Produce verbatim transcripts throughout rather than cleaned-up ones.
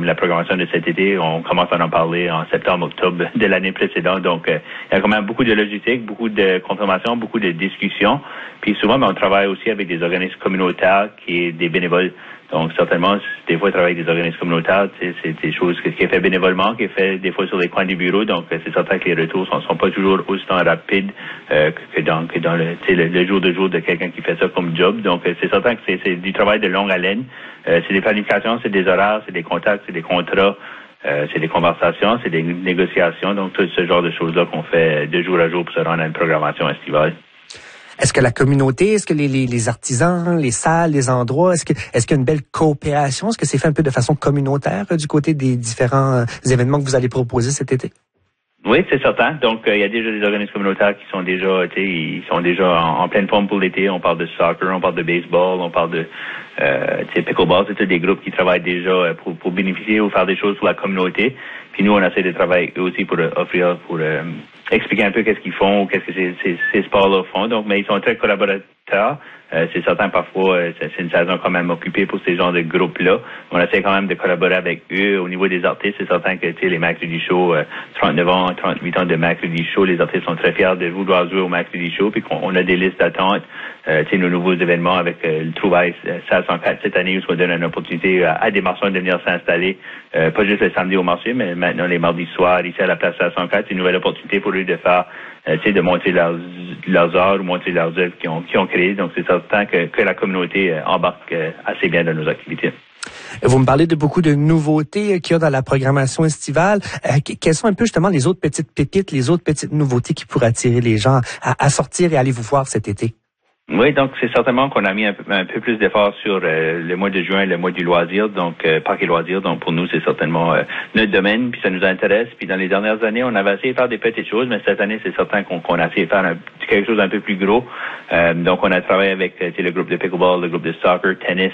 comme la programmation de cet été, on commence à en parler en septembre, octobre de l'année précédente. Donc, euh, il y a quand même beaucoup de logistique, beaucoup de confirmations, beaucoup de discussions. Puis souvent, ben, on travaille aussi avec des organismes communautaires qui est des bénévoles. Donc, certainement, des fois, travailler avec des organismes communautaires, c'est des choses qui est fait bénévolement, qui est fait des fois sur les coins du bureau. Donc, c'est certain que les retours sont, sont pas toujours aussi rapides euh, que dans, que dans le, le, le jour de jour de quelqu'un qui fait ça comme job. Donc, c'est certain que c'est du travail de longue haleine. Euh, c'est des planifications, c'est des horaires, c'est des contacts, c'est des contrats, euh, c'est des conversations, c'est des négociations. Donc, tout ce genre de choses-là qu'on fait de jour à jour pour se rendre à une programmation estivale. Est-ce que la communauté, est-ce que les, les, les artisans, les salles, les endroits, est-ce que est-ce qu'il y a une belle coopération? Est-ce que c'est fait un peu de façon communautaire euh, du côté des différents euh, événements que vous allez proposer cet été? Oui, c'est certain. Donc, il euh, y a déjà des organismes communautaires qui sont déjà, tu sais, ils sont déjà en, en pleine forme pour l'été. On parle de soccer, on parle de baseball, on parle de, euh, tu sais, pickleball. C'est tous des groupes qui travaillent déjà pour, pour bénéficier ou faire des choses pour la communauté. Puis nous, on essaie de travailler eux aussi pour euh, offrir, pour euh, expliquer un peu qu'est-ce qu'ils font ou qu'est-ce que ces, ces, ces sports-là font. Donc, mais ils sont très collaborateurs. Euh, c'est certain, parfois, euh, c'est une saison quand même occupée pour ces genres de groupes-là. On essaie quand même de collaborer avec eux. Au niveau des artistes, c'est certain que, tu sais, les Mercredi Show, euh, trente-neuf ans, trente-huit ans de Mercredi Show, les artistes sont très fiers de vouloir jouer au Mercredi Show, puis qu'on on a des listes d'attente, euh, tu sais, nos nouveaux événements avec euh, le Trouvaille euh, Salle cent quatre cette année, où on donne une opportunité à, à des marchands de venir s'installer, euh, pas juste le samedi au marché, mais maintenant les mardis soirs, ici à la place Salle cent quatre, c'est une nouvelle opportunité pour eux de faire, euh, tu sais, de montrer leurs, leurs arts ou montrer leurs œuvres qu'ils ont, qu'ils ont créées. Donc, c'est certain que, que la communauté euh, embarque euh, assez bien dans nos activités. Vous me parlez de beaucoup de nouveautés qu'il y a dans la programmation estivale. Euh, quelles sont un peu justement les autres petites pépites, les autres petites nouveautés qui pourraient attirer les gens à, à sortir et aller vous voir cet été? Oui, donc c'est certainement qu'on a mis un peu, un peu plus d'efforts sur euh, le mois de juin, le mois du loisir, donc euh, parc et loisirs. Donc pour nous, c'est certainement euh, notre domaine, puis ça nous intéresse. Puis dans les dernières années, on avait essayé de faire des petites choses, mais cette année, c'est certain qu'on, qu'on a essayé de faire un, quelque chose d'un peu plus gros. Euh, donc on a travaillé avec euh, le groupe de pickleball, le groupe de soccer, tennis,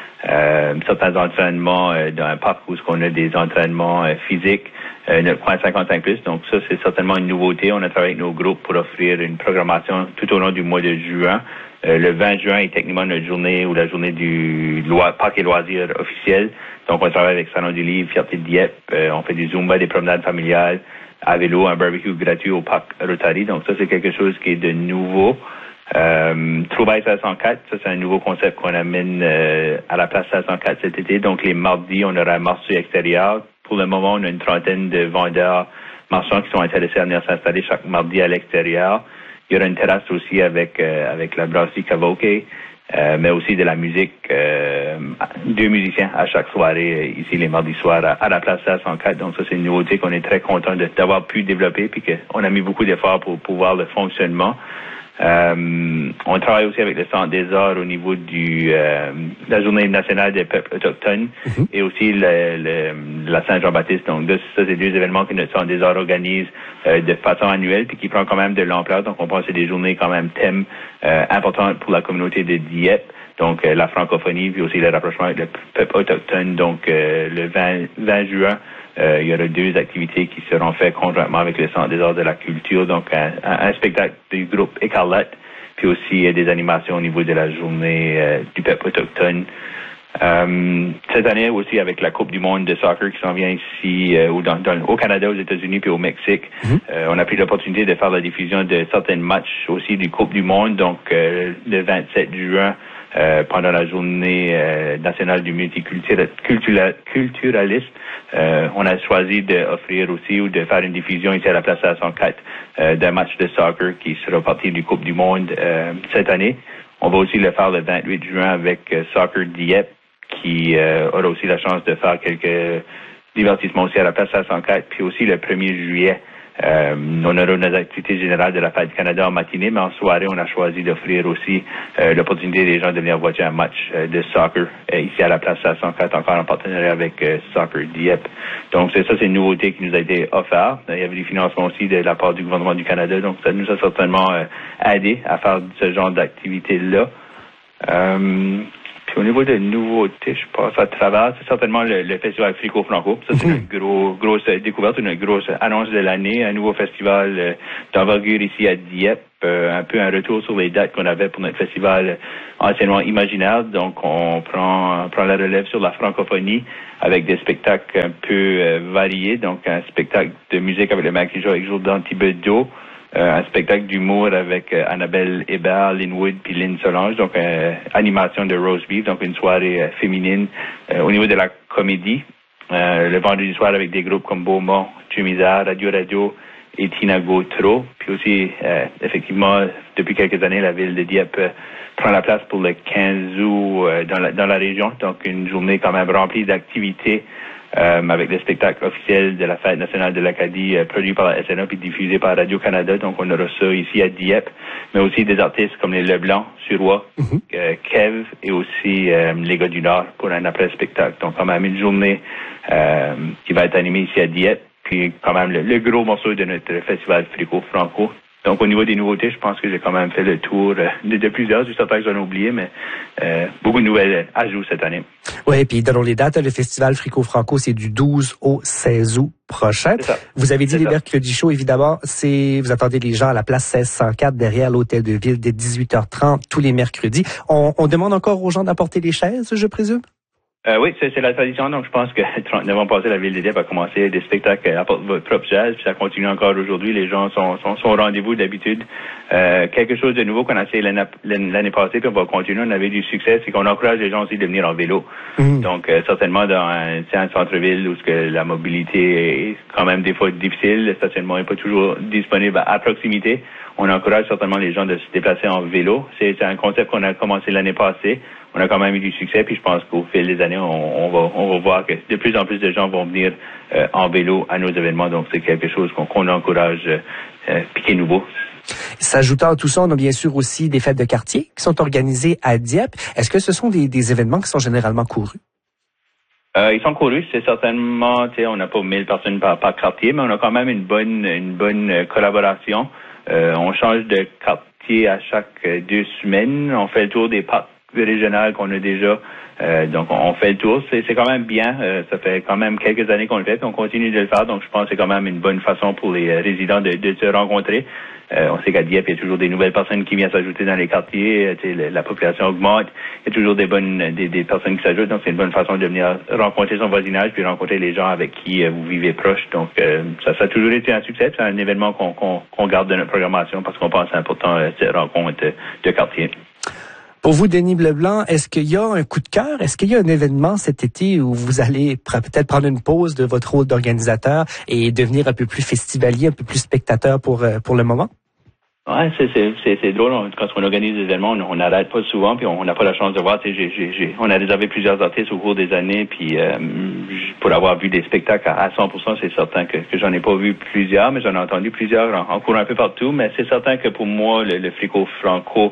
euh, certains entraînements euh, dans un parc où on a des entraînements euh, physiques. Euh, notre coin cinquante-cinq plus, donc ça, c'est certainement une nouveauté. On a travaillé avec nos groupes pour offrir une programmation tout au long du mois de juin. Euh, le vingt juin est techniquement notre journée ou la journée du loi, parc et loisirs officiel. Donc, on travaille avec Salon du Livre, Fierté de Dieppe. Euh, on fait des Zumba, des promenades familiales à vélo, un barbecue gratuit au parc Rotary. Donc, ça, c'est quelque chose qui est de nouveau. Euh, Trouvaille cinq cent quatre, ça, c'est un nouveau concept qu'on amène euh, à la place cinq cent quatre cet été. Donc, les mardis, on aura un marché extérieur. Pour le moment, on a une trentaine de vendeurs marchands qui sont intéressés à venir s'installer chaque mardi à l'extérieur. Il y aura une terrasse aussi avec euh, avec la brasserie Kavoke, euh, mais aussi de la musique. Euh, deux musiciens à chaque soirée euh, ici les mardis soirs à, à la place cinq cent quatre. Donc ça, c'est une nouveauté qu'on est très content de, d'avoir pu développer, puis qu'on a mis beaucoup d'efforts pour, pour voir le fonctionnement. Euh, on travaille aussi avec le Centre des Arts au niveau du euh, la Journée nationale des peuples autochtones mm-hmm. et aussi le, le, la Saint-Jean-Baptiste. Donc, deux, ça, c'est deux événements que notre Centre des Arts organise euh, de façon annuelle puis qui prend quand même de l'ampleur. Donc, on pense que c'est des journées quand même thèmes euh, importantes pour la communauté de Dieppe. Donc, euh, la francophonie puis aussi le rapprochement avec le peuple autochtone. Donc, euh, le vingt juin, Euh, il y aura deux activités qui seront faites conjointement avec le Centre des Arts de la Culture, donc un, un, un spectacle du groupe Écarlate, puis aussi euh, des animations au niveau de la journée euh, du peuple autochtone. Euh, cette année aussi avec la Coupe du monde de soccer qui s'en vient ici euh, ou dans, dans, au Canada, aux États-Unis puis au Mexique, mm-hmm. euh, on a pris l'opportunité de faire la diffusion de certains matchs aussi du Coupe du monde, donc euh, le vingt-sept juin. Euh, pendant la journée euh, nationale du multiculturalisme, euh, on a choisi d'offrir aussi ou de faire une diffusion ici à la place cinq cent quatre euh, d'un match de soccer qui sera partie du Coupe du monde euh, cette année. On va aussi le faire le vingt-huit juin avec euh, Soccer Dieppe qui euh, aura aussi la chance de faire quelques divertissements aussi à la place cinq cent quatre. Puis aussi le premier juillet, Euh, on aura nos activités générales de la Fête du Canada en matinée, mais en soirée, on a choisi d'offrir aussi euh, l'opportunité des gens de venir voir un match euh, de soccer euh, ici à la place cinq cent quatre, encore en partenariat avec euh, Soccer Dieppe. Donc, c'est ça, c'est une nouveauté qui nous a été offerte. Il y avait du financement aussi de la part du gouvernement du Canada, donc ça nous a certainement euh, aidé à faire ce genre d'activité-là. Euh, Puis au niveau des nouveautés, je passe à travers, c'est certainement le, le festival Frico-Franco. Ça, c'est une gros, grosse découverte, une grosse annonce de l'année, un nouveau festival euh, d'envergure ici à Dieppe. Euh, un peu un retour sur les dates qu'on avait pour notre festival anciennement imaginaire. Donc, on prend, on prend la relève sur la francophonie avec des spectacles un peu euh, variés. Donc, un spectacle de musique avec le Mac-Joe avec Jourdan Thibodeau. Euh, un spectacle d'humour avec euh, Annabelle Hébert, Lynn Wood puis Lynn Solange, donc euh, animation de Rose Beef, donc une soirée euh, féminine. Euh, au niveau de la comédie, euh, le vendredi soir avec des groupes comme Beaumont, Tumizar, Radio Radio et Tina Gautreau. Puis aussi, euh, effectivement, depuis quelques années, la ville de Dieppe euh, prend la place pour le quinze août euh, dans, la, dans la région, donc une journée quand même remplie d'activités. Euh, avec des spectacles officiels de la Fête nationale de l'Acadie euh, produits par la S N A puis diffusés par Radio-Canada. Donc, on aura ça ici à Dieppe, mais aussi des artistes comme les Leblanc, Suroît, mm-hmm. euh, Kev et aussi euh, les gars du Nord pour un après-spectacle. Donc, quand même une journée euh, qui va être animée ici à Dieppe, puis quand même le, le gros morceau de notre festival Frico-Franco. Donc, au niveau des nouveautés, je pense que j'ai quand même fait le tour de, de plusieurs. Juste après que j'en ai oublié, mais euh, beaucoup de nouvelles ajouts cette année. Oui, et puis donnons les dates. Le festival Frico-Franco, c'est du douze au seize août prochain. Vous avez dit c'est les ça. Mercredis chauds, évidemment. C'est vous attendez les gens à la place seize cent quatre derrière l'Hôtel de Ville dès dix-huit heures trente tous les mercredis. On, on demande encore aux gens d'apporter les chaises, je présume? Euh, oui, c'est, c'est la tradition. Donc, je pense que trente-neuf ans passés, la ville de Dieppe a commencé des spectacles à votre propre jazz, puis ça continue encore aujourd'hui. Les gens sont, sont, sont au rendez-vous d'habitude. Euh, quelque chose de nouveau qu'on a essayé l'année, l'année passée, puis on va continuer. On avait du succès, c'est qu'on encourage les gens aussi de venir en vélo. Mmh. Donc, euh, certainement dans un, un centre-ville où ce que la mobilité est quand même des fois difficile, le stationnement n'est pas toujours disponible à proximité. On encourage certainement les gens de se déplacer en vélo. C'est, c'est un concept qu'on a commencé l'année passée. On a quand même eu du succès, puis je pense qu'au fil des années, on, on va on va voir que de plus en plus de gens vont venir euh, en vélo à nos événements. Donc, c'est quelque chose qu'on, qu'on encourage, euh, puis qui est nouveau. S'ajoutant à tout ça, on a bien sûr aussi des fêtes de quartier qui sont organisées à Dieppe. Est-ce que ce sont des, des événements qui sont généralement courus? Euh, ils sont courus, c'est certainement, tu sais, on n'a pas mille personnes par, par quartier, mais on a quand même une bonne une bonne collaboration. Euh, on change de quartier à chaque deux semaines. On fait le tour des parcs régionales qu'on a déjà. Euh, donc, on fait le tour. C'est, c'est quand même bien. Euh, ça fait quand même quelques années qu'on le fait, puis on continue de le faire. Donc, je pense que c'est quand même une bonne façon pour les résidents de, de se rencontrer. Euh, on sait qu'à Dieppe, il y a toujours des nouvelles personnes qui viennent s'ajouter dans les quartiers. Tu sais, la, la population augmente. Il y a toujours des bonnes des, des personnes qui s'ajoutent. Donc, c'est une bonne façon de venir rencontrer son voisinage puis rencontrer les gens avec qui euh, vous vivez proche. Donc, euh, ça, ça a toujours été un succès. C'est un événement qu'on, qu'on, qu'on garde de notre programmation parce qu'on pense que c'est important, euh, cette rencontre de, de quartier. Pour vous, Denis Leblanc, est-ce qu'il y a un coup de cœur? Est-ce qu'il y a un événement cet été où vous allez peut-être prendre une pause de votre rôle d'organisateur et devenir un peu plus festivalier, un peu plus spectateur pour, pour le moment? Ouais, c'est, c'est, c'est, c'est drôle. On, quand on organise des événements, on n'arrête pas souvent, puis on n'a pas la chance de voir. Tu sais, j'ai, j'ai, j'ai, on a réservé plusieurs artistes au cours des années, puis euh, pour avoir vu des spectacles à, à cent pour cent, c'est certain que, que j'en ai pas vu plusieurs, mais j'en ai entendu plusieurs en, en courant un peu partout. Mais c'est certain que pour moi, le, le Frico-Franco,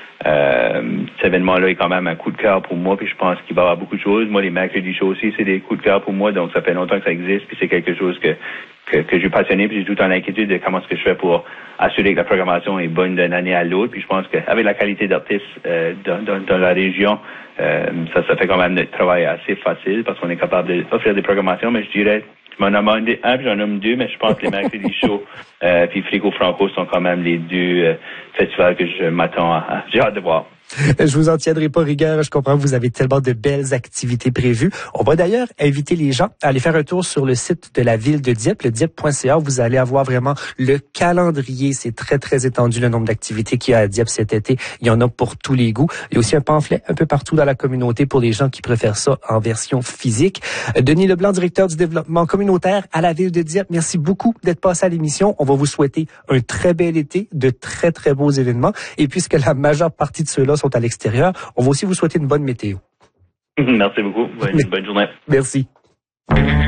Euh, cet événement-là est quand même un coup de cœur pour moi, puis je pense qu'il va y avoir beaucoup de choses. Moi, les mercredis shows aussi, c'est des coups de cœur pour moi, donc ça fait longtemps que ça existe, puis c'est quelque chose que que, que j'ai passionné, puis j'ai tout le temps l'inquiétude de comment est-ce que je fais pour assurer que la programmation est bonne d'une année à l'autre, puis je pense qu'avec la qualité d'artistes euh, dans, dans, dans la région, euh, ça, ça fait quand même notre travail assez facile, parce qu'on est capable d'offrir des programmations, mais je dirais je m'en nomme un, puis j'en nomme deux, mais je pense que les mercredis shows euh, puis Frico-Franco sont quand même les deux euh, festivals que je m'attends à, à. J'ai hâte de voir. Je vous en tiendrai pas rigueur. Je comprends que vous avez tellement de belles activités prévues. On va d'ailleurs inviter les gens à aller faire un tour sur le site de la ville de Dieppe, le dieppe point c a. Vous allez avoir vraiment le calendrier. C'est très, très étendu le nombre d'activités qu'il y a à Dieppe cet été. Il y en a pour tous les goûts. Il y a aussi un pamphlet un peu partout dans la communauté pour les gens qui préfèrent ça en version physique. Denis Leblanc, directeur du développement communautaire à la ville de Dieppe, merci beaucoup d'être passé à l'émission. On va vous souhaiter un très bel été, de très, très beaux événements. Et puisque la majeure partie de ceux-là sont à l'extérieur, on va aussi vous souhaiter une bonne météo. Merci beaucoup. Bonne, bonne journée. Merci.